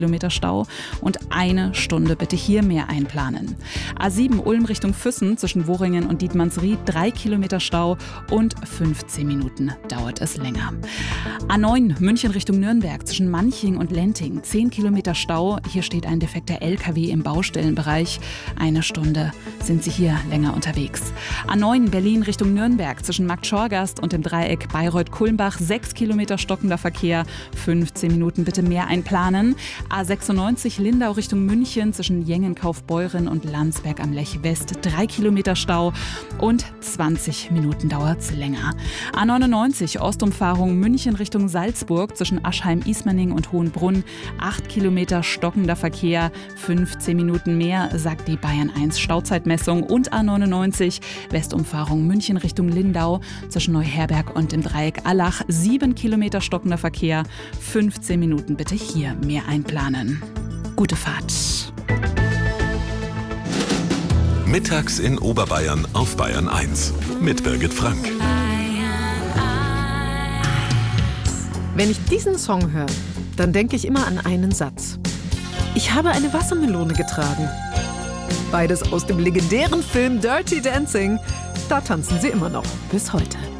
Kilometer Stau und 1 Stunde bitte hier mehr einplanen. A7 Ulm Richtung Füssen zwischen Worringen und Dietmannsried 3 Kilometer Stau und 15 Minuten dauert es länger. A9 München Richtung Nürnberg zwischen Manching und Lenting 10 Kilometer Stau. Hier steht ein defekter LKW im Baustellenbereich. 1 Stunde sind Sie hier länger unterwegs. A9 Berlin Richtung Nürnberg zwischen Marktschorgast und dem Dreieck Bayreuth-Kulmbach 6 Kilometer stockender Verkehr. 15 Minuten bitte mehr einplanen. A96 Lindau Richtung München zwischen Jengen-Kaufbeuren und Landsberg am Lech West 3 Kilometer Stau und 20 Minuten dauert's länger. A99 Ostumfahrung München Richtung Salzburg zwischen Aschheim-Ismaning und Hohenbrunn 8 Kilometer stockender Verkehr, 15 Minuten mehr, sagt die Bayern 1 Stauzeitmessung. Und A99 Westumfahrung München Richtung Lindau zwischen Neuherberg und dem Dreieck Allach 7 Kilometer stockender Verkehr, 15 Minuten bitte hier mehr einplanen. Gute Fahrt. Mittags in Oberbayern auf Bayern 1 mit Birgit Frank. Wenn ich diesen Song höre, dann denke ich immer an einen Satz. Ich habe eine Wassermelone getragen. Beides aus dem legendären Film Dirty Dancing. Da tanzen sie immer noch bis heute.